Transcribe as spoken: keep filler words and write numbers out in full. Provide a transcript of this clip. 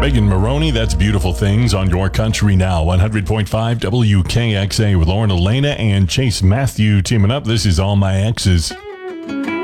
Megan Maroney, that's Beautiful Things on Your Country Now. one hundred point five W K X A with Lauren Elena and Chase Matthew teaming up. This is All My Exes.